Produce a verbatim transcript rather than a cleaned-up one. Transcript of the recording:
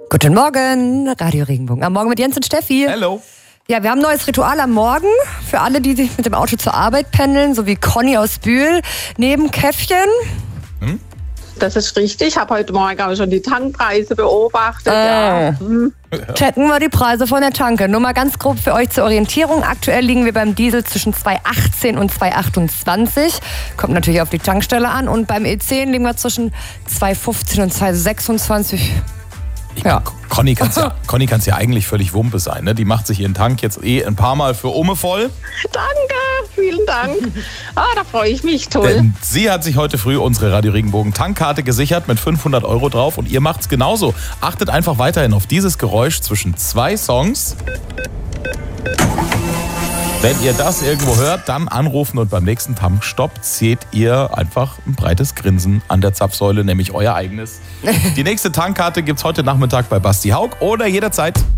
Guten Morgen, Radio Regenbogen. Am Morgen mit Jens und Steffi. Hello. Ja, wir haben ein neues Ritual am Morgen für alle, die sich mit dem Auto zur Arbeit pendeln, so wie Conny aus Bühl. Neben Käffchen. Hm? Das ist richtig. Ich habe heute Morgen auch schon die Tankpreise beobachtet. Ah. Ja. Hm. Checken wir die Preise von der Tanke. Nur mal ganz grob für euch zur Orientierung. Aktuell liegen wir beim Diesel zwischen zwei achtzehn und zwei achtundzwanzig. Kommt natürlich auf die Tankstelle an. Und beim E zehn liegen wir zwischen zwei fünfzehn und zwei sechsundzwanzig. Ja. Conny kann es ja, Conny kann's ja eigentlich völlig Wumpe sein. Ne? Die macht sich ihren Tank jetzt eh ein paar Mal für Umme voll. Danke, vielen Dank. Ah, da freue ich mich, toll. Denn sie hat sich heute früh unsere Radio Regenbogen Tankkarte gesichert mit fünfhundert Euro drauf und ihr macht's genauso. Achtet einfach weiterhin auf dieses Geräusch zwischen zwei Songs. Wenn ihr das irgendwo hört, dann anrufen und beim nächsten Tankstopp seht ihr einfach ein breites Grinsen an der Zapfsäule, nämlich euer eigenes. Die nächste Tankkarte gibt's heute Nachmittag bei Basti Haug oder jederzeit